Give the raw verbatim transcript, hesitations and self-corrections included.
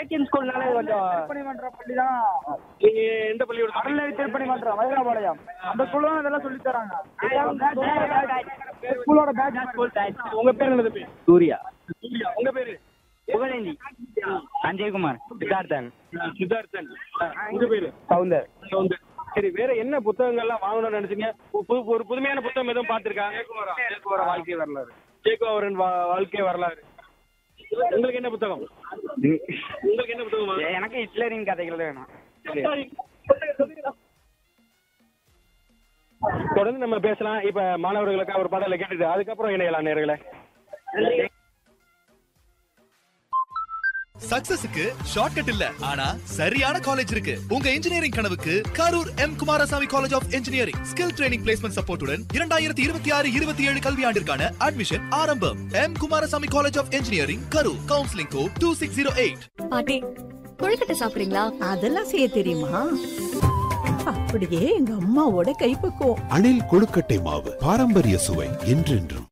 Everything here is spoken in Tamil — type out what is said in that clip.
ஏடிஎம் ஸ்கூல்னால கொஞ்சம் திருப்பணி மன்ற பள்ளி தான். நீங்க எந்த பள்ளியோட அறநிலை திருப்பணி மன்றம் வைராபாளையம். அந்த ஸ்கூல்ல தான் இதெல்லாம் சொல்லி தராங்க. ஸ்கூலோட பேட்ச். உங்க பேர் என்னது பேர்? சூர்யா, சூர்யா. உங்க பேரு? புகழேந்தி, சஞ்சய்குமார், சித்தார்த்தன், சித்தார்த்தன். உங்க பேரு? சவுந்தர். சவுந்தர். சரி, வேற என்ன புத்தகங்கள்லாம் வாங்கணும்னு நினைச்சீங்க? புது ஒரு புதுமையான புத்தகம் எதுவும் பார்த்திருக்காங்க? வாழ்க்கை வரலாறு. சேக்குவாரின் வாழ்க்கை வரலாறு. உங்களுக்கு என்ன புத்தகம்? உங்களுக்கு என்ன புத்தகம்? எனக்கு ஹிட்லரின் கதைகள் தான் வேணும். தொடர்ந்து நம்ம பேசலாம். இப்ப மாணவர்களுக்கு ஒரு பாடலை கேட்டுட்டு அதுக்கப்புறம் இணையலாம் நேயர்களே. சக்சஸுக்கு ஷார்ட்கட் இல்ல, ஆனா சரியான காலேஜ் இருக்கு. உங்க இன்ஜினியரிங் கனவுக்கு Karur M Kumaraswamy college of engineering skill training placement சப்போர்ட்டுடன் இரண்டாயிரத்தி இருபத்தி ஆறு இருபத்தி ஏழு கல்வியாண்டிற்கான அட்மிஷன் ஆரம்பம். M Kumaraswamy college of engineering Karur. Counselling code two six zero eight. பாட்டி, கொழுக்கட்டை சாப்பிடுறீங்களா? அதெல்லாம் செய்ய தெரியுமா? அப்படியே எங்க அம்மாவோட கைப்பக்குவம். அணில் கொழுக்கட்டை மாவு, பாரம்பரிய சுவை என்றென்றும்.